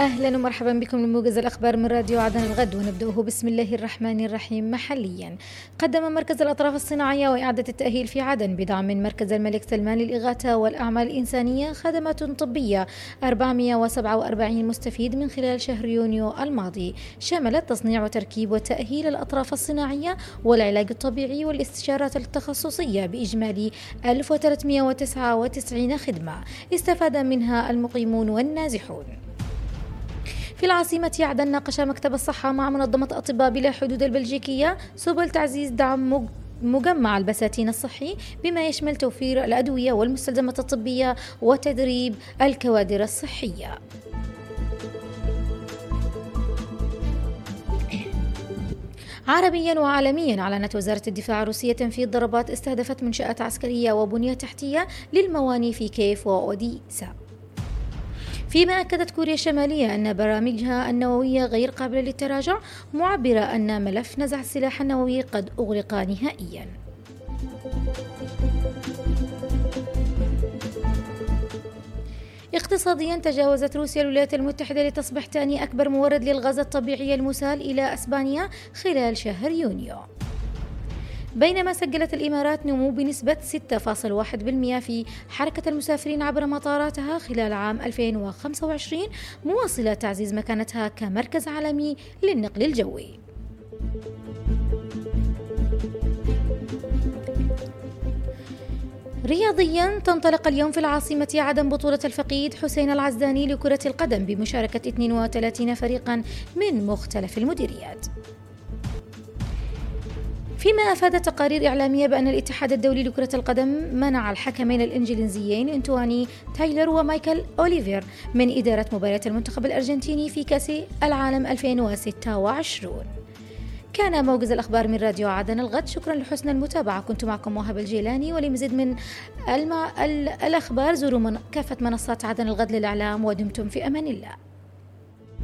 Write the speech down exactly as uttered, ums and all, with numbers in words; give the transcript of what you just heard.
أهلا ومرحبا بكم لموجز الأخبار من راديو عدن الغد، ونبدأه بسم الله الرحمن الرحيم. محليا قدم مركز الأطراف الصناعية وإعادة التأهيل في عدن بدعم من مركز الملك سلمان للإغاثة والأعمال الإنسانية خدمات طبية أربعمئة وسبعة وأربعين مستفيد من خلال شهر يونيو الماضي، شملت تصنيع وتركيب وتأهيل الأطراف الصناعية والعلاج الطبيعي والاستشارات التخصصية بإجمالي ألف وثلاثمئة وتسعة وتسعين خدمة استفاد منها المقيمون والنازحون. في العاصمة عدن ناقش مكتب الصحة مع منظمة أطباء بلا حدود البلجيكية سبل تعزيز دعم مجمع البساتين الصحي بما يشمل توفير الأدوية والمستلزمات الطبية وتدريب الكوادر الصحية. عربيا وعالميا، أعلنت وزارة الدفاع الروسية تنفيذ ضربات استهدفت منشآت عسكرية وبنية تحتية للموانئ في كييف وأوديسا، فيما أكدت كوريا الشمالية أن برامجها النووية غير قابلة للتراجع، معبرة أن ملف نزع السلاح النووي قد أغلق نهائيا. اقتصاديا، تجاوزت روسيا الولايات المتحدة لتصبح ثاني أكبر مورد للغاز الطبيعي المسال إلى أسبانيا خلال شهر يونيو، بينما سجلت الإمارات نمو بنسبة ستة فاصلة واحد بالمئة في حركة المسافرين عبر مطاراتها خلال عام ألفين وخمسة وعشرين، مواصلة تعزيز مكانتها كمركز عالمي للنقل الجوي. رياضيا، تنطلق اليوم في العاصمة عدن بطولة الفقيد حسين العزداني لكرة القدم بمشاركة اثنين وثلاثين فريقا من مختلف المديريات، فيما أفادت تقارير إعلامية بأن الاتحاد الدولي لكرة القدم منع الحكمين الإنجليزيين أنتواني تايلر ومايكل أوليفير من إدارة مباريات المنتخب الأرجنتيني في كأس العالم ألفين وستة وعشرين. كان موجز الأخبار من راديو عدن الغد، شكرا لحسن المتابعة، كنت معكم وهب الجيلاني، ولمزيد من المع... الأخبار زوروا من... كافة منصات عدن الغد للإعلام، ودمتم في أمان الله.